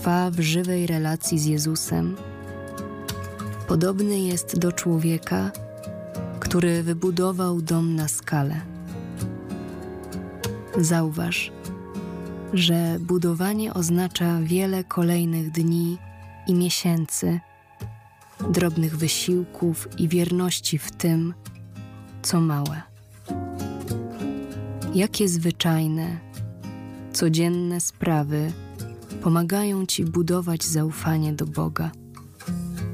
trwa w żywej relacji z Jezusem, podobny jest do człowieka, który wybudował dom na skale. Zauważ, że budowanie oznacza wiele kolejnych dni i miesięcy, drobnych wysiłków i wierności w tym, co małe. Jakie zwyczajne, codzienne sprawy pomagają Ci budować zaufanie do Boga?